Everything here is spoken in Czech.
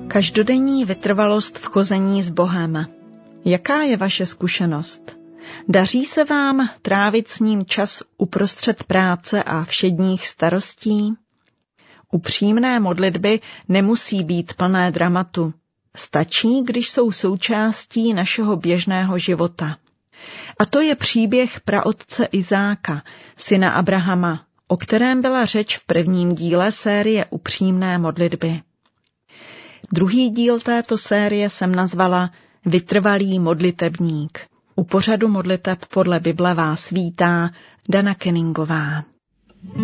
Každodenní vytrvalost v chození s Bohem. Jaká je vaše zkušenost? Daří se vám trávit s ním čas uprostřed práce a všedních starostí? Upřímné modlitby nemusí být plné dramatu. Stačí, když jsou součástí našeho běžného života. A to je příběh praotce Izáka, syna Abrahama, o kterém byla řeč v prvním díle série Upřímné modlitby. Druhý díl této série jsem nazvala Vytrvalý modlitebník. U pořadu modliteb podle Bible vás vítá Dana Kenningová.